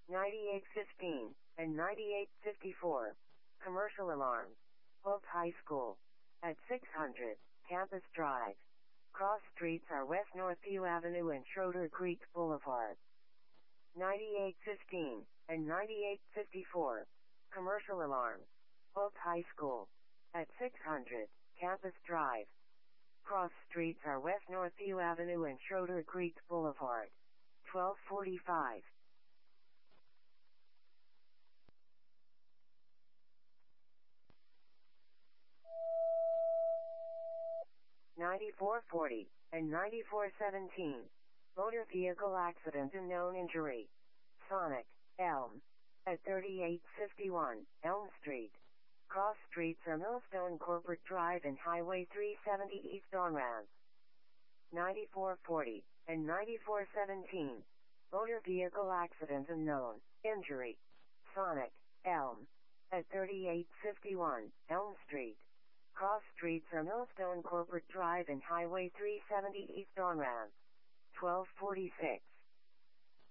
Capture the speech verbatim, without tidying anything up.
ninety-eight fifteen and ninety-eight fifty-four. Commercial alarms. Hope High School. At six hundred, Campus Drive. Cross streets are West Northview Avenue and Schroeder Creek Boulevard. ninety-eight fifteen and ninety-eight fifty-four. Commercial alarms. Hope High School. At six hundred, Campus Drive. Cross streets are West Northview Avenue and Schroeder Creek Boulevard. twelve forty-five. ninety-four forty and ninety-four seventeen. Motor vehicle accident and known injury. Sonic, Elm. At thirty-eight fifty-one, Elm Street. Cross streets are Millstone Corporate Drive and Highway three seventy East on-ramp. ninety-four forty and ninety-four seventeen. Motor vehicle accident and known injury. Sonic, Elm. At thirty-eight fifty-one, Elm Street. Cross streets are Millstone Corporate Drive and Highway three seventy East on-ramp. twelve forty-six.